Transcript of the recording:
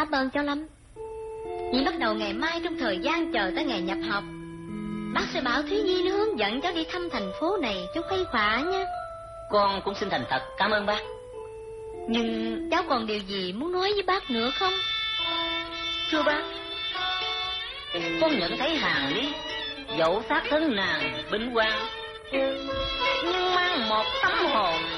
cảm ơn cháu lắm. Vì bắt đầu ngày mai trong thời gian chờ tới ngày nhập học, bác sẽ bảo Thúy Nhi nó hướng dẫn cháu đi thăm thành phố này cho khuây khỏa nha. Con cũng xin thành thật cảm ơn bác. Nhưng cháu còn điều gì muốn nói với bác nữa không? Thưa bác, con nhận thấy Hàn Lý dẫu xác thân nàng binh quang, nhưng mang một tâm hồn